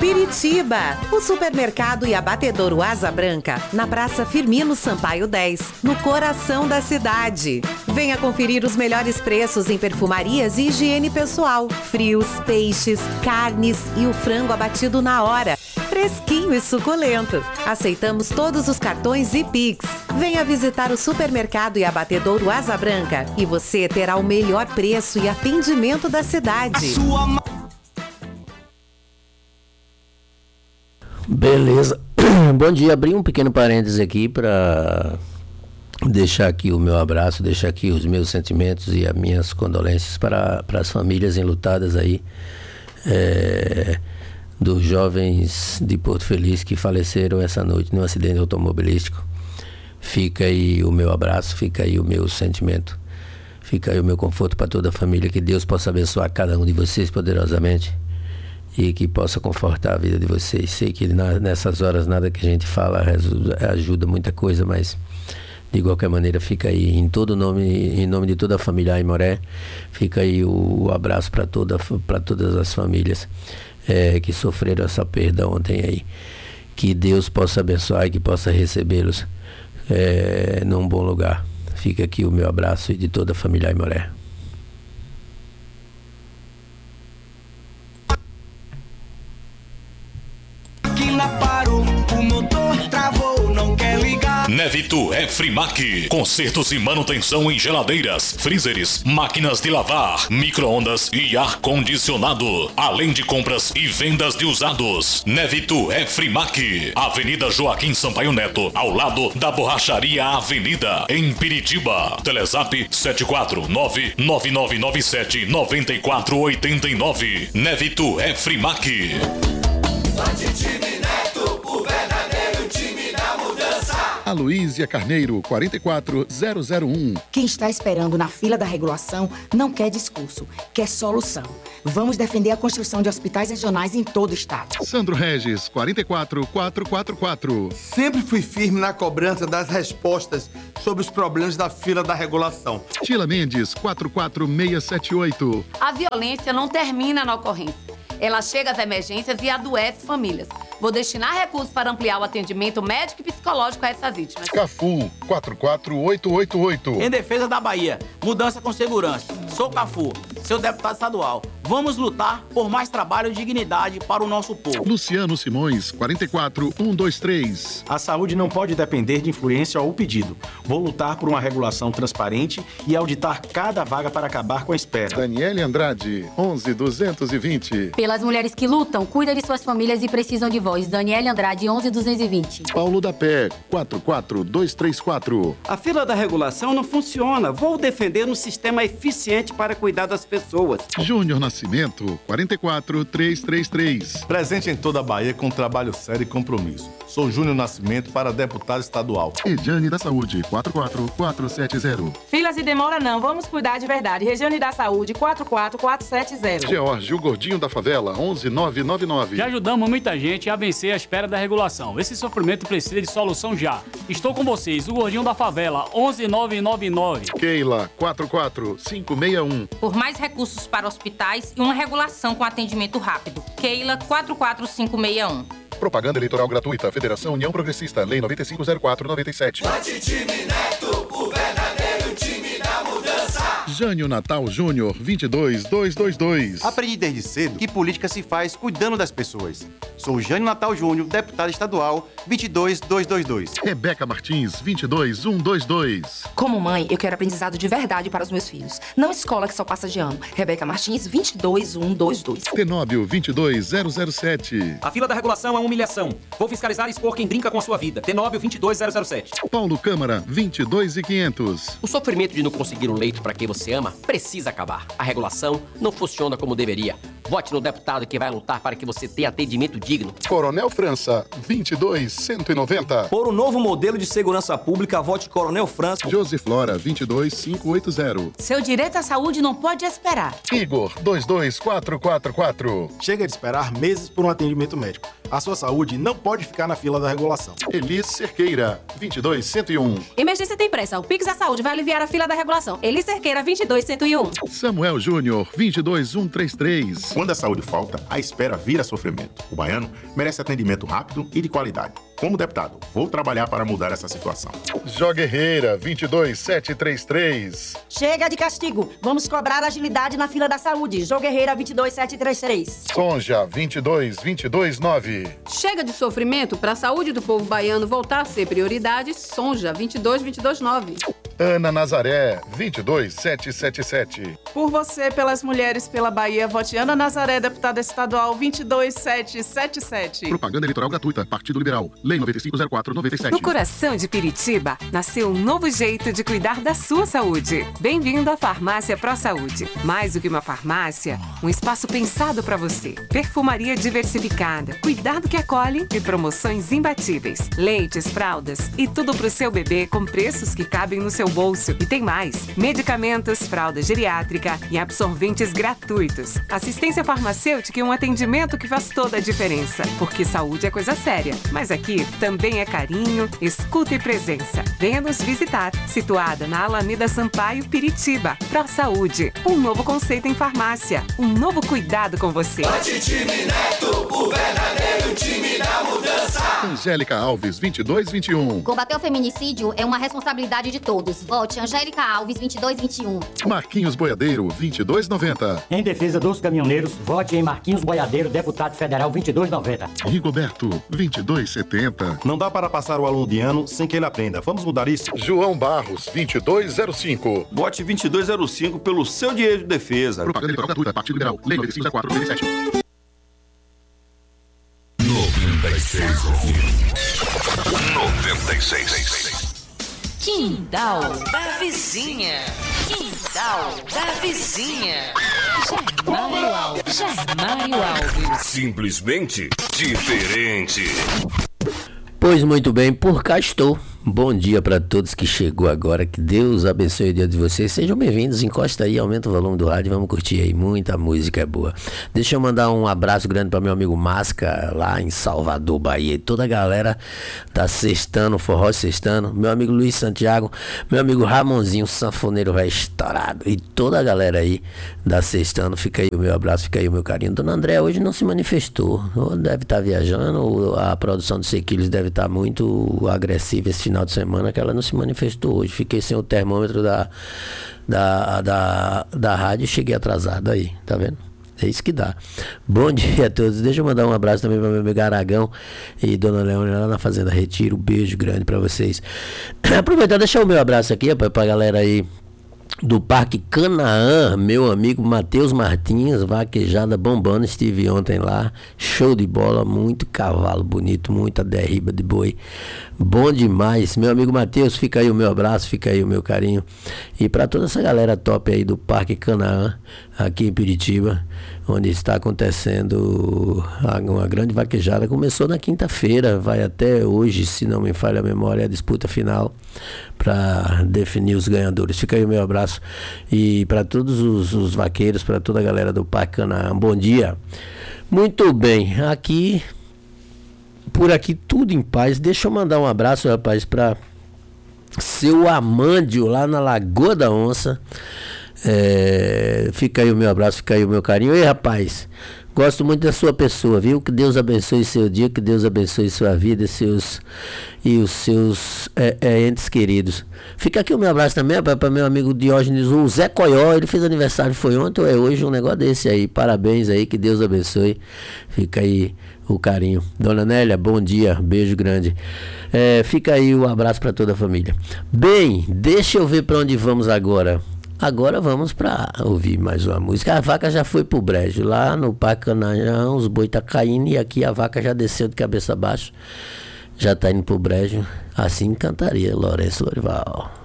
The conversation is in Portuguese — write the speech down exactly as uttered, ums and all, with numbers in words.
Piritiba, o supermercado e abatedouro Asa Branca, na Praça Firmino Sampaio dez, no coração da cidade. Venha conferir os melhores preços em perfumarias e higiene pessoal, frios, peixes, carnes e o frango abatido na hora, fresquinho e suculento. Aceitamos todos os cartões e Pix. Venha visitar o supermercado e abatedouro Asa Branca e você terá o melhor preço e atendimento da cidade. Beleza. Bom dia. Abri um pequeno parênteses aqui para deixar aqui o meu abraço, deixar aqui os meus sentimentos e as minhas condolências para, para as famílias enlutadas aí é, dos jovens de Porto Feliz que faleceram essa noite num acidente automobilístico. Fica aí o meu abraço, fica aí o meu sentimento, fica aí o meu conforto para toda a família. Que Deus possa abençoar cada um de vocês poderosamente e que possa confortar a vida de vocês. Sei que na, nessas horas nada que a gente fala ajuda, ajuda muita coisa, mas de qualquer maneira fica aí em todo nome, em nome de toda a família Aimoré, fica aí o, o abraço para toda, para todas as famílias é, que sofreram essa perda ontem aí. Que Deus possa abençoar e que possa recebê-los é, num bom lugar. Fica aqui o meu abraço e de toda a família Aimoré. Parou, o motor travou, não quer ligar. Nevito é Frimac. Consertos e manutenção em geladeiras, freezers, máquinas de lavar, micro-ondas e ar-condicionado. Além de compras e vendas de usados. Nevito é Frimac. Avenida Joaquim Sampaio Neto, ao lado da Borracharia Avenida, em Piritiba. Telezap sete quatro nove nove nove nove sete nove quatro oito nove. Nevito é Frimac. Aloísia Carneiro, quarenta e quatro zero zero um. Quem está esperando na fila da regulação não quer discurso, quer solução. Vamos defender a construção de hospitais regionais em todo o estado. Sandro Regis, quarenta e quatro quatrocentos e quarenta e quatro. Sempre fui firme na cobrança das respostas sobre os problemas da fila da regulação. Tila Mendes, quatro quatro seis sete oito. A violência não termina na ocorrência. Ela chega às emergências e adoece famílias. Vou destinar recursos para ampliar o atendimento médico e psicológico a essas vítimas. Cafu, quatro quatro oito oito oito. Em defesa da Bahia, mudança com segurança. Sou Cafu, seu deputado estadual. Vamos lutar por mais trabalho e dignidade para o nosso povo. Luciano Simões, quarenta e quatro cento e vinte e três. A saúde não pode depender de influência ou pedido. Vou lutar por uma regulação transparente e auditar cada vaga para acabar com a espera. Daniele Andrade, onze duzentos e vinte. Pelas mulheres que lutam, cuida de suas famílias e precisam de voz. Daniele Andrade, onze duzentos e vinte. Paulo da Pé, quatro quatro dois três quatro. A fila da regulação não funciona. Vou defender um sistema eficiente para cuidar das pessoas. Júnior Nascimento, quarenta e quatro trezentos e trinta e três. Presente em toda a Bahia com trabalho sério e compromisso. Sou Júnior Nascimento para deputado estadual. Ediane da Saúde, quatro quatro quatro sete zero. Filas e demora não, vamos cuidar de verdade. Regiane da Saúde, quatro quatro quatro sete zero. George, o gordinho da favela, onze nove nove nove. Já ajudamos muita gente a vencer a espera da regulação. Esse sofrimento precisa de solução já. Estou com vocês, o gordinho da favela, onze nove nove nove. Keila, quatro quatro cinco seis um. Por mais recursos para hospitais e uma regulação com atendimento rápido. Keila, quatro quatro cinco seis um. Propaganda eleitoral gratuita. Federação União Progressista. Lei nove cinco zero quatro nove sete. Vote time Neto, o verdadeiro time da mudança. Jânio Natal Júnior, vinte e dois mil duzentos e vinte e dois. Aprendi desde cedo que política se faz cuidando das pessoas. Sou Jânio Natal Júnior, deputado estadual, vinte e dois mil duzentos e vinte e dois. Rebeca Martins, vinte e dois mil cento e vinte e dois. Como mãe, eu quero aprendizado de verdade para os meus filhos. Não escola que só passa de ano. Rebeca Martins, vinte e dois mil cento e vinte e dois. Tenóbio, vinte e dois mil sete. A fila da regulação é uma humilhação. Vou fiscalizar e expor quem brinca com a sua vida. Tenóbio, vinte e dois mil sete. Paulo Câmara, vinte e dois mil e quinhentos. O sofrimento de não conseguir um leito para quem você ama precisa acabar. A regulação não funciona como deveria. Vote no deputado que vai lutar para que você tenha atendimento digno. Coronel França, vinte e dois mil cento e noventa. Por um novo modelo de segurança pública, vote Coronel França. Josiflora, vinte e dois mil quinhentos e oitenta. Seu direito à saúde não pode esperar. Igor, vinte e dois mil quatrocentos e quarenta e quatro. Chega de esperar meses por um atendimento médico. A sua saúde não pode ficar na fila da regulação. Elis Cerqueira, vinte e dois, cento e um. Emergência tem pressa. O Pix da Saúde vai aliviar a fila da regulação. Elis Cerqueira, vinte e dois, cento e um. Samuel Júnior, vinte e dois, cento e trinta e três. Quando a saúde falta, a espera vira sofrimento. O baiano merece atendimento rápido e de qualidade. Como deputado, vou trabalhar para mudar essa situação. Jó Guerreira, vinte e dois, setecentos e trinta e três. Chega de castigo. Vamos cobrar agilidade na fila da saúde. Jó Guerreira, vinte e dois, setecentos e trinta e três. Sonja, vinte e dois, vinte e dois, nove. Chega de sofrimento para a saúde do povo baiano voltar a ser prioridade. Sonja, vinte e dois, vinte e dois, nove. Ana Nazaré, vinte e dois, setecentos e setenta e sete. Por você, pelas mulheres, pela Bahia, vote Ana Nazaré, deputada estadual, vinte e dois, setecentos e setenta e sete. Propaganda eleitoral gratuita. Partido Liberal. Lei noventa e cinco, zero quatro, noventa e sete. No coração de Piritiba, nasceu um novo jeito de cuidar da sua saúde. Bem-vindo à Farmácia Pro Saúde. Mais do que uma farmácia, um espaço pensado para você. Perfumaria diversificada, cuidado que acolhe e promoções imbatíveis. Leites, fraldas e tudo pro seu bebê com preços que cabem no seu bolso. E tem mais: medicamentos, fralda geriátrica e absorventes gratuitos. Assistência farmacêutica e um atendimento que faz toda a diferença. Porque saúde é coisa séria. Mas aqui também é carinho, escuta e presença. Venha nos visitar. Situada na Alameda Sampaio, Piritiba. Pro Saúde. Um novo conceito em farmácia. Um novo cuidado com você. Vote Time Neto, o verdadeiro time da mudança. Angélica Alves, vinte e dois, vinte e um. Combater o feminicídio é uma responsabilidade de todos. Vote Angélica Alves, vinte e dois, vinte e um. Marquinhos Boiadeiro, vinte e dois, noventa. Em defesa dos caminhoneiros, vote em Marquinhos Boiadeiro, deputado federal, vinte e dois, noventa. Rigoberto, vinte e dois, setenta. Não dá para passar o aluno de ano sem que ele aprenda. Vamos mudar isso? João Barros, vinte e dois, zero cinco. Vote vinte e dois zero cinco pelo seu direito de defesa. Propaganda eleitoral gratuita. Partido Liberal. Lei noventa e cinco, zero quatro, noventa e sete. noventa e seis. noventa e seis. Quintal da Vizinha. Quintal da Vizinha. Germário Alves. Germário Alves. Simplesmente diferente. Pois muito bem, por cá estou. Bom dia para todos que chegou agora. Que Deus abençoe o dia de vocês. Sejam bem-vindos. Encosta aí, aumenta o volume do rádio. Vamos curtir aí. Muita música é boa. Deixa eu mandar um abraço grande para meu amigo Masca, lá em Salvador, Bahia. E toda a galera da Sextano, Forró Sextano. Meu amigo Luiz Santiago. Meu amigo Ramonzinho, sanfoneiro vai estourado. E toda a galera aí da Sextano. Fica aí o meu abraço, fica aí o meu carinho. Dona André hoje não se manifestou. Ou deve estar viajando, ou a produção do Sequiles deve estar muito agressiva esse final de semana, que ela não se manifestou hoje. Fiquei sem o termômetro da, da, da, da rádio e cheguei atrasado aí, tá vendo? É isso que dá. Bom dia a todos. Deixa eu mandar um abraço também para meu amigo Aragão e Dona Leônia lá na Fazenda Retiro. Um beijo grande para vocês. Aproveitar e deixar o meu abraço aqui para a galera aí do Parque Canaã, meu amigo Matheus Martins, vaquejada bombando, estive ontem lá, show de bola, muito cavalo bonito, muita derriba de boi, bom demais, meu amigo Matheus, fica aí o meu abraço, fica aí o meu carinho, e para toda essa galera top aí do Parque Canaã, aqui em Piritiba, onde está acontecendo uma grande vaquejada. Começou na quinta-feira, vai até hoje, se não me falha a memória, a disputa final para definir os ganhadores. Fica aí o meu abraço e para todos os, os vaqueiros, para toda a galera do Parque Canaã, bom dia. Muito bem, aqui por aqui tudo em paz. Deixa eu mandar um abraço, rapaz, para seu Amândio lá na Lagoa da Onça. É, fica aí o meu abraço, fica aí o meu carinho. Ei, rapaz, gosto muito da sua pessoa, viu? Que Deus abençoe seu dia, que Deus abençoe sua vida e, seus, e os seus é, é, entes queridos. Fica aqui o meu abraço também para meu amigo Diógenes, o Zé Coió. Ele fez aniversário, foi ontem ou é hoje, um negócio desse aí. Parabéns aí, que Deus abençoe. Fica aí o carinho. Dona Nélia, bom dia, beijo grande. É, fica aí o abraço para toda a família. Bem, deixa eu ver para onde vamos agora. Agora vamos para ouvir mais uma música. A vaca já foi pro brejo. Lá no Parque Canaã, os boi tá caindo e aqui a vaca já desceu de cabeça abaixo. Já tá indo pro brejo. Assim cantaria Lourenço Lorival.